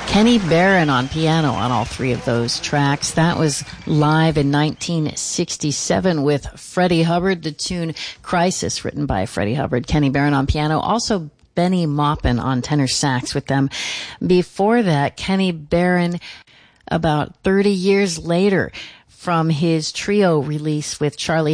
Kenny Barron on piano on all three of those tracks. That was live in 1967 with Freddie Hubbard. The tune Crisis, written by Freddie Hubbard. Kenny Barron on piano. Also Benny Maupin on tenor sax with them. Before that, Kenny Barron, about 30 years later, from his trio release with Charlie